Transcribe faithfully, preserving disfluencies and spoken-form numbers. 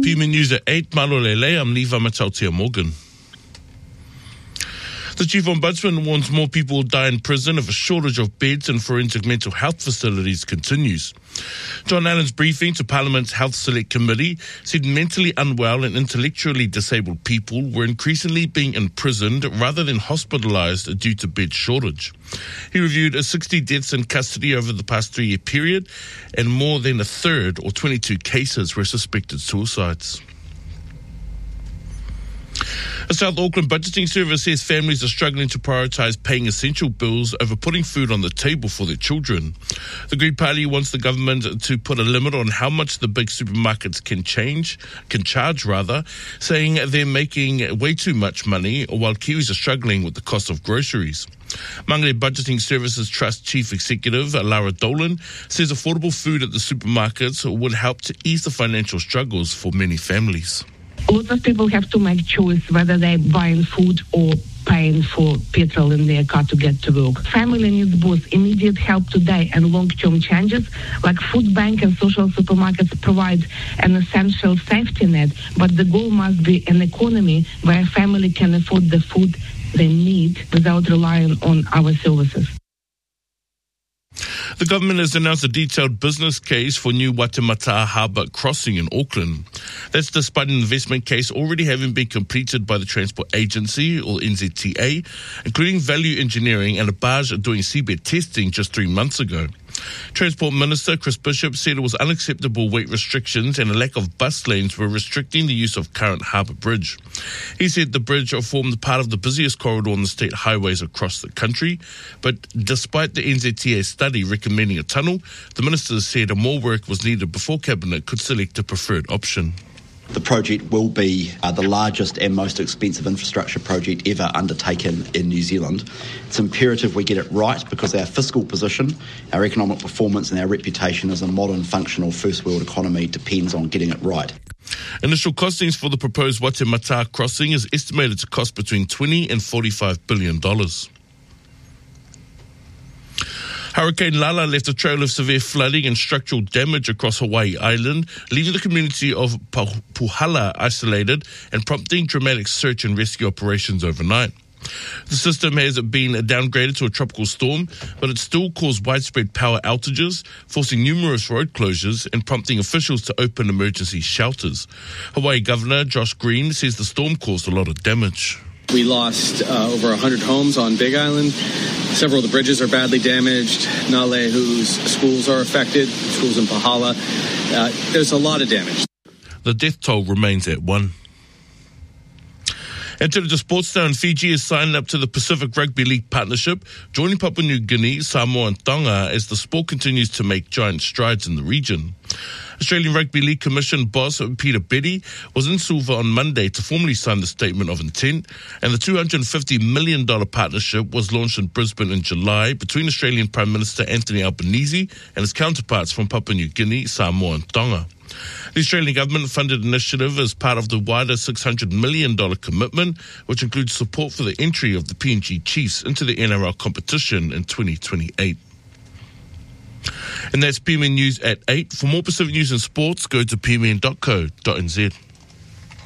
P M News at eight, Malolele, I'm Niva Matautia Morgan. The Chief Ombudsman warns more people will die in prison if a shortage of beds and forensic mental health facilities continues. John Allen's briefing to Parliament's Health Select Committee said mentally unwell and intellectually disabled people were increasingly being imprisoned rather than hospitalised due to bed shortage. He reviewed sixty deaths in custody over the past three-year period, and more than a third, or twenty-two cases, were suspected suicides. A South Auckland budgeting service says families are struggling to prioritise paying essential bills over putting food on the table for their children. The Green Party wants the government to put a limit on how much the big supermarkets can change, can charge rather, saying they're making way too much money while Kiwis are struggling with the cost of groceries. Mangere Budgeting Services Trust Chief Executive Lara Dolan says affordable food at the supermarkets would help to ease the financial struggles for many families. Lots of people have to make choice whether they're buying food or paying for petrol in their car to get to work. Family needs both immediate help today and long-term changes, like food bank and social supermarkets provide an essential safety net, but the goal must be an economy where a family can afford the food they need without relying on our services. The government has announced a detailed business case for new Waitemata Harbour crossing in Auckland. That's despite an investment case already having been completed by the Transport Agency, or N Z T A, including value engineering and a barge doing seabed testing just three months ago. Transport Minister Chris Bishop said it was unacceptable weight restrictions and a lack of bus lanes were restricting the use of current harbour bridge. He said the bridge formed part of the busiest corridor on the state highways across the country, but despite the N Z T A study recommending a tunnel, the minister said more work was needed before Cabinet could select a preferred option. The project will be uh, the largest and most expensive infrastructure project ever undertaken in New Zealand. It's imperative we get it right because our fiscal position, our economic performance and our reputation as a modern, functional first world economy depends on getting it right. Initial costings for the proposed Waitemata crossing is estimated to cost between twenty and forty-five billion dollars. Hurricane Lala left a trail of severe flooding and structural damage across Hawaii Island, leaving the community of Puhala isolated and prompting dramatic search and rescue operations overnight. The system has been downgraded to a tropical storm, but it still caused widespread power outages, forcing numerous road closures and prompting officials to open emergency shelters. Hawaii Governor Josh Green says the storm caused a lot of damage. We lost uh, over one hundred homes on Big Island. Several of the bridges are badly damaged. Nalehu's schools are affected, schools in Pahala. Uh, there's a lot of damage. The death toll remains at one. And to the sports now, Fiji has signed up to the Pacific Rugby League Partnership, joining Papua New Guinea, Samoa and Tonga as the sport continues to make giant strides in the region. Australian Rugby League Commission boss Peter Betty was in Suva on Monday to formally sign the statement of intent, and the two hundred fifty million dollars partnership was launched in Brisbane in July between Australian Prime Minister Anthony Albanese and his counterparts from Papua New Guinea, Samoa and Tonga. The Australian government-funded initiative is part of the wider six hundred million dollars commitment, which includes support for the entry of the P N G Chiefs into the N R L competition in twenty twenty-eight. And that's P M N News at eight. For more Pacific news and sports, go to p m n dot co dot n z.